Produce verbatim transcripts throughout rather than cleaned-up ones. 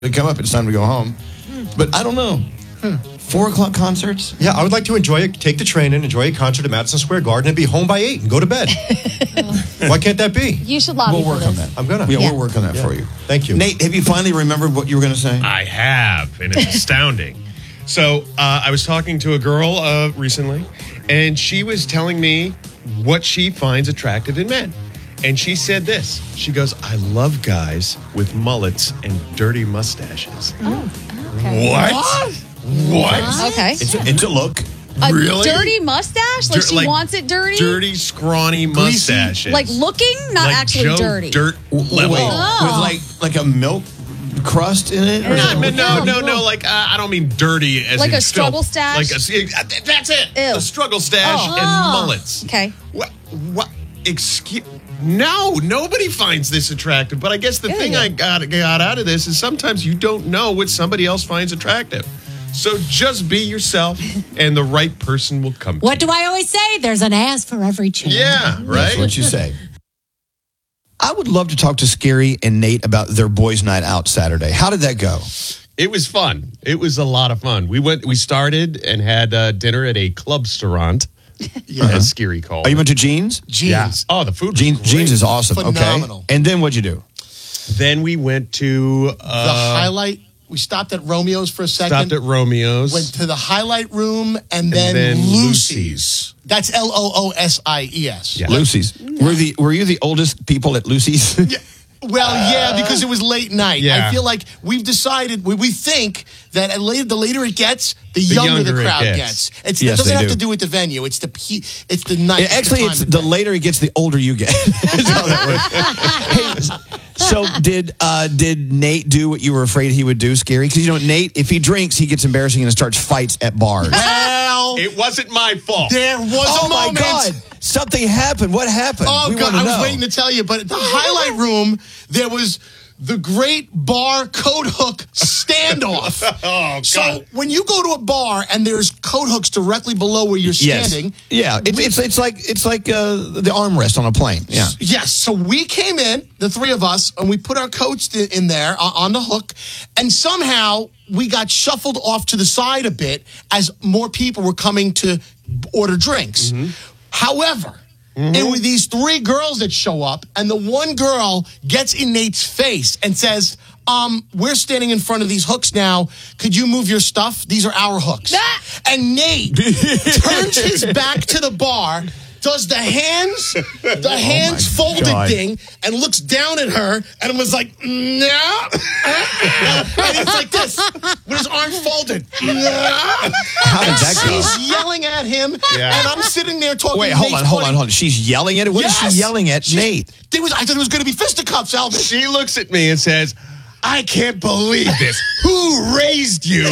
come up, it's time to go home. But I don't know. Hmm. Four o'clock concerts? Yeah, I would like to enjoy it, take the train in, enjoy a concert at Madison Square Garden, and be home by eight and go to bed. Why can't that be? You should lobby We'll work for on this. that. I'm gonna. Yeah, Yeah. we'll work on that Yeah. for you. Thank you. Nate, have you finally remembered what you were going to say? I have, and it's astounding. So uh, I was talking to a girl uh, recently, and she was telling me what she finds attractive in men. And she said this. She goes, I love guys with mullets and dirty mustaches. Oh, okay. What? What? Okay. It's a, it's a look. A Really? dirty mustache? Like Dir- she like wants it dirty? Dirty, scrawny mustaches. Like looking, not Like actually Joe dirty. Dirt Wait, level. Oh. with like like a milk crust in it? Or No, something? no, no, no. Like uh, I don't mean dirty as Like in a struggle filth. stash? Like a, that's it. Ew. A struggle stash Oh. and Oh. mullets. Okay. What? What? Excuse? No, nobody finds this attractive. But I guess the Ew. thing I got got out of this is sometimes you don't know what somebody else finds attractive. So just be yourself, and the right person will come. What to do I always say? There's an ass for every chair. you. Yeah, That's right. what you say. I would love to talk to Scary and Nate about their boys' night out Saturday. How did that go? It was fun. It was a lot of fun. We went. We started and had uh, dinner at a club restaurant. Yeah, as Scary called. Oh, you it. went to Jeans? Jeans. Yeah. Oh, the food. Jeans, was great. Jeans is awesome. Phenomenal. Okay. And then what'd you do? Then we went to The uh, highlight, we stopped at Romeo's for a second. stopped at Romeo's. Went to the highlight room and then, then Lucy's. Lucy's. That's L O O S I E S. Yeah. Lucy's. Were the were you the oldest people at Lucy's? Yeah. Well, yeah, because it was late night. Yeah. I feel like we've decided, we, we think that at later, the later it gets, the, younger, younger the it crowd gets. gets. It's, Yes, it doesn't they have do. to do with the venue. It's the pe- it's the night. Yeah, actually, the it's time of the day. later it gets, the older you get. That's how that works. Hey, so did uh, did Nate do what you were afraid he would do, Scary? Because you know, Nate, if he drinks, he gets embarrassing and starts fights at bars. Well, It wasn't my fault. there was oh a my moment. God! Something happened. What happened? Oh, we God, wanna I was know. waiting to tell you, but at the highlight room, there was the great bar coat hook standoff. Oh, God. So when you go to a bar and there's coat hooks directly below where you're Yes. standing. Yeah, it's it's it's like it's like uh, the armrest on a plane. Yeah. Yes. So we came in, the three of us, and we put our coats in in there uh, on the hook, and somehow we got shuffled off to the side a bit as more people were coming to order drinks. However, it was these three girls that show up, and the one girl gets in Nate's face and says, um, we're standing in front of these hooks now. Could you move your stuff? These are our hooks. And Nate turns his back to the bar, does the hands, the hands folded God. thing, and looks down at her and was like, no. And he's like this, with his arms folded. No. How did that go? She's yelling at him, Yeah. and I'm sitting there talking. Wait, hold Nate's on, hold funny. on, hold on. She's yelling at it. What is Yes. she yelling at, She- Nate? There was, I thought it was going to be fisticuffs, Elvis. She looks at me and says, I can't believe this. Who raised you?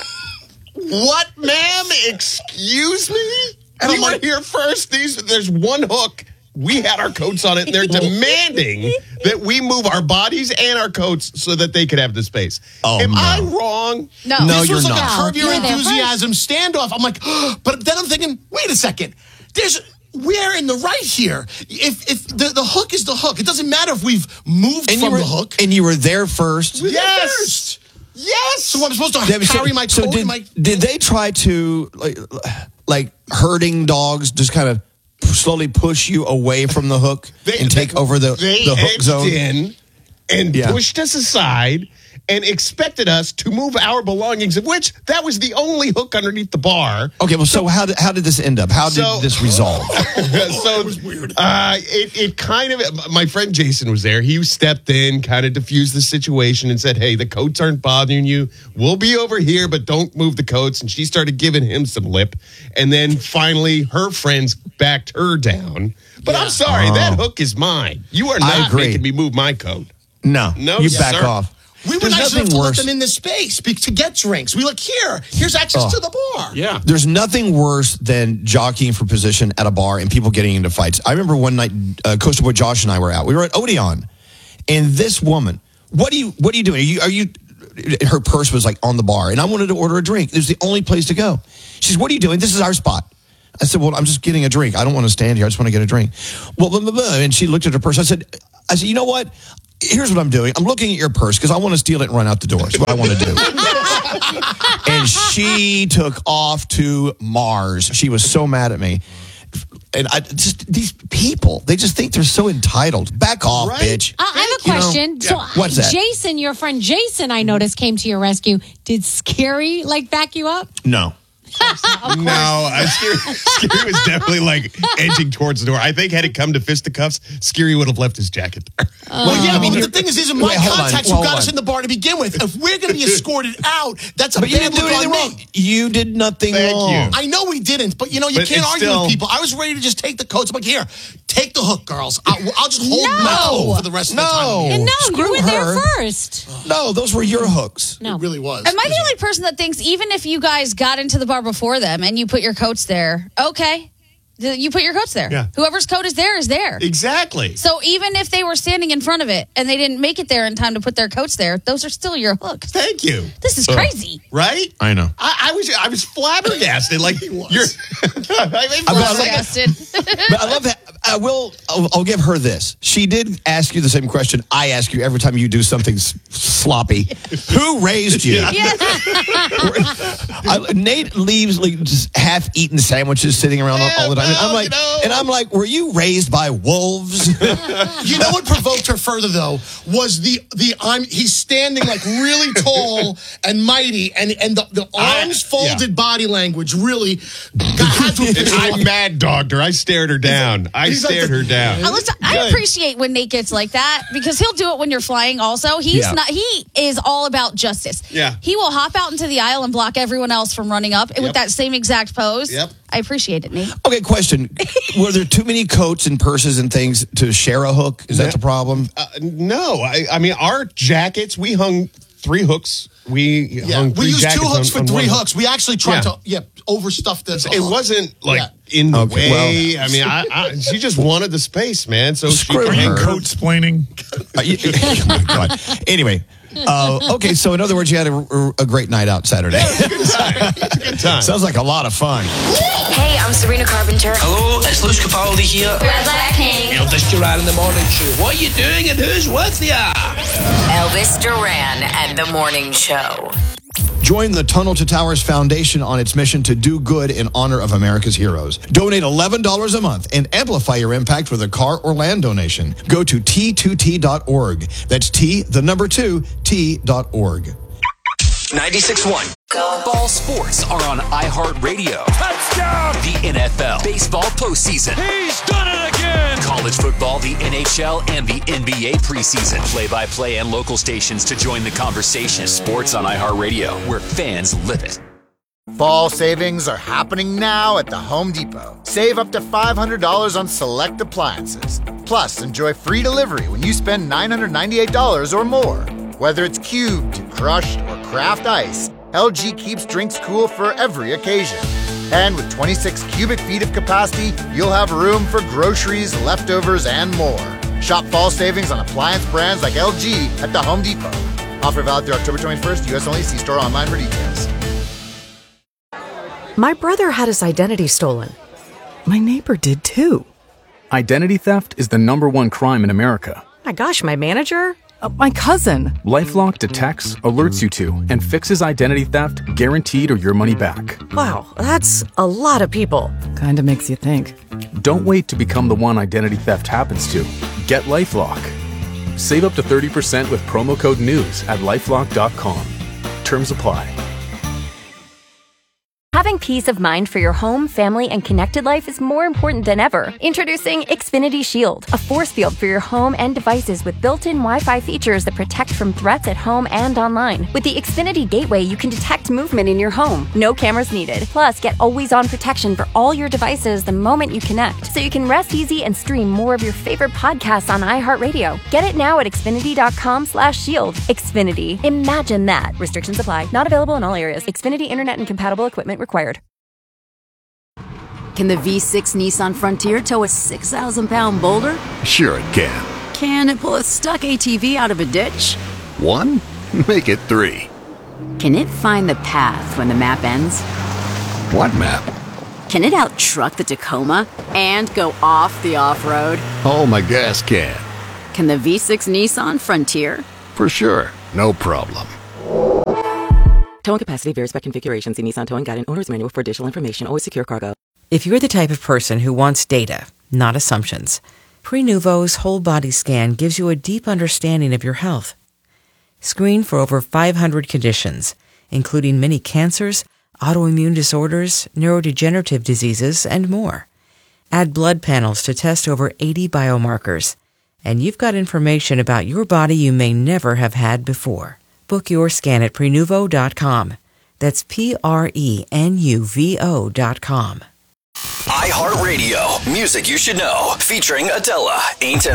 What, ma'am? Excuse me? And we were here first. These, there's one hook. We had our coats on it. And they're demanding that we move our bodies and our coats so that they could have the space. Oh, Am no. I wrong? No. No, This you're was like not. a Curb Your You're there Enthusiasm standoff. I'm like, but then I'm thinking, wait a second. There's we're in the right here. If if the, the hook is the hook, it doesn't matter if we've moved And you from were the hook. and you were there first. Yes. Yes. So I'm supposed to That was- carry my so coat did, and my. did they try to like like herding dogs just kind of slowly push you away from the hook They- and take they- over the, they the hook edged zone? in and Yeah. pushed us aside and expected us to move our belongings, of which that was the only hook underneath the bar. Okay, well, so how did how did this end up? How did So- this resolve? so it was weird. Uh, it, it kind of, my friend Jason was there. He stepped in, kind of diffused the situation and said, hey, the coats aren't bothering you. We'll be over here, but don't move the coats. And she started giving him some lip. And then finally, her friends backed her down. But I'm sorry, that hook is mine. You are Oh. I not agree. making me move my coat. No, No, you sir. back off. We were There's nice enough nothing to let worse. them in this space be- to get drinks. We like here. Here's access Oh. to the bar. Yeah. There's nothing worse than jockeying for position at a bar and people getting into fights. I remember one night, uh, Coastal Boy Josh and I were out. We were at Odeon, and this woman, what do you, what are you doing? Are you, are you? Her purse was like on the bar, and I wanted to order a drink. It was the only place to go. She says, "What are you doing? This is our spot." I said, "Well, I'm just getting a drink. I don't want to stand here. I just want to get a drink." Well, blah, blah, blah. And she looked at her purse. I said, "I said, you know what? here's what I'm doing. I'm looking at your purse because I want to steal it and run out the door. That's what I want to do. And she took off to Mars. She was so mad at me. And I just, these people, they just think they're so entitled. Back off, Right. bitch. Uh, I have a You know, question. So, yeah. What's that? Jason, your friend Jason, I noticed, came to your rescue. Did Scary, like, back you up? No. No, uh, Scary, Scary was definitely like edging towards the door. I think had it come to fisticuffs, Scary would have left his jacket there. Well, yeah, but the thing is, these are my Wait, hold on. contacts Well, who got hold us on. in the bar to begin with. If we're going to be escorted out, that's a But you bad didn't do look anything on wrong. me. You did nothing Thank wrong. you. I know we didn't, but you know, you But can't it's argue still- with people. I was ready to just take the coats. I'm like, here, take the hook, girls. I'll, I'll just hold No. my coat for the rest of the time. No. And no, Screw you were there her. first. No, those were your hooks. No. It really was. Am I the only person that thinks even if you guys got into the bar before them and you put your coats there, okay, th- you put your coats there. Yeah. Whoever's coat is there is there. Exactly. So even if they were standing in front of it and they didn't make it there in time to put their coats there, those are still your hooks. Thank you. This is crazy. Right? I know. I, I was I was flabbergasted. Like you're. I mean, I was- Flabbergasted. But I love that. I will. I'll, I'll give her this. She did ask you the same question I ask you every time you do something s- sloppy. Who raised you? I, Nate leaves like just half-eaten sandwiches sitting around all, all the time. And I'm like, no. and I'm like, were you raised by wolves? You know what provoked her further though was the the I'm he's standing like really tall and mighty and and the, the I- arms folded yeah. body language really got had to have And I mad dogged her. I stared her down. I He's like stared the- her down. Uh, listen, I Good. appreciate when Nate gets like that because he'll do it when you're flying also. He's Yeah. not he is all about justice. Yeah. He will hop out into the aisle and block everyone else from running up Yep. with that same exact pose. Yep. I appreciate it, Nate. Okay, question. Were there too many coats and purses and things to share a hook? Is that the problem? Uh, no, I, I mean our jackets. We hung three hooks. We Yeah, hung we three used jackets two hooks on- for on three one hook. hooks. We actually tried Yeah. to yeah overstuff the. It wasn't like Yeah. in the Okay, way. well- I mean, I, I, she just wanted the space, man. So Screw she her. could Coat Explaining. Uh, you- oh my God. Anyway, uh, okay. So in other words, you had a, a great night out Saturday. Good time. Sounds like a lot of fun. Hey, I'm Serena Carpenter. Hello, it's Luis Capaldi here. Red Black King. Elvis Duran in the morning show. What are you doing and who's with you? Elvis Duran and the Morning Show. Join the Tunnel to Towers Foundation on its mission to do good in honor of America's heroes. Donate eleven dollars a month and amplify your impact with a car or land donation. Go to T two T dot org. That's T, the number two, T dot org. ninety-six point one. Ball sports are on iHeartRadio. Touchdown! The N F L, baseball postseason. He's done it again! College football, the N H L, and the N B A preseason. Play-by-play and local stations to join the conversation. Sports on iHeartRadio, where fans live it. Fall savings are happening now at the Home Depot. Save up to five hundred dollars on select appliances. Plus, enjoy free delivery when you spend nine hundred ninety-eight dollars or more. Whether it's cubed, crushed, or craft ice, L G keeps drinks cool for every occasion. And with twenty-six cubic feet of capacity, you'll have room for groceries, leftovers, and more. Shop fall savings on appliance brands like L G at the Home Depot. Offer valid through October twenty-first, U S only. See store online for details. My brother had his identity stolen. My neighbor did too. Identity theft is the number one crime in America. My gosh, my manager? Uh, my cousin. LifeLock detects, alerts you to, and fixes identity theft guaranteed or your money back. Wow, that's a lot of people. Kinda makes you think. Don't wait to become the one identity theft happens to. Get LifeLock. Save up to thirty percent with promo code NEWS at lifelock dot com. Terms apply. Having peace of mind for your home, family, and connected life is more important than ever. Introducing Xfinity Shield, a force field for your home and devices with built-in Wi-Fi features that protect from threats at home and online. With the Xfinity Gateway, you can detect movement in your home. No cameras needed. Plus, get always-on protection for all your devices the moment you connect, so you can rest easy and stream more of your favorite podcasts on iHeartRadio. Get it now at Xfinity dot com slash shield. Xfinity. Imagine that. Restrictions apply. Not available in all areas. Xfinity Internet and compatible equipment required. Can the V six Nissan Frontier tow a six thousand pound boulder? Sure it can. Can it pull a stuck A T V out of a ditch? One? Make it three. Can it find the path when the map ends? What map? Can it out-truck the Tacoma and go off the off-road? Oh, my gas can. Can the V six Nissan Frontier? For sure. No problem. Towing capacity varies by configuration. See Nissan Towing Guide and Owner's Manual for additional information. Always secure cargo. If you're the type of person who wants data, not assumptions, Prenuvo's whole body scan gives you a deep understanding of your health. Screen for over five hundred conditions, including many cancers, autoimmune disorders, neurodegenerative diseases, and more. Add blood panels to test over eighty biomarkers, and you've got information about your body you may never have had before. Book your scan at Prenuvo dot com. That's P R E N U V O dot com. iHeartRadio, music you should know, featuring Adela, Ain't An